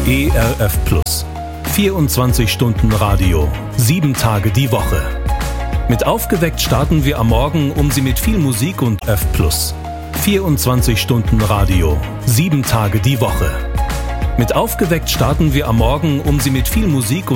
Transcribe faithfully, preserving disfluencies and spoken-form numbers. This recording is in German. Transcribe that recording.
E R F Plus. vierundzwanzig Stunden Radio, sieben Tage die Woche. Mit Aufgeweckt starten wir am Morgen um Sie mit viel Musik und F Plus. vierundzwanzig Stunden Radio, sieben Tage die Woche. Mit Aufgeweckt starten wir am Morgen um Sie mit viel Musik und